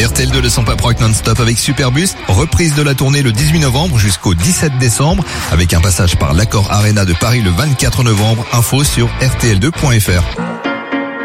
RTL2 le Sampa Rock non-stop avec Superbus. Reprise de la tournée le 18 novembre jusqu'au 17 décembre avec un passage par l'Accor Arena de Paris le 24 novembre. Info sur rtl2.fr.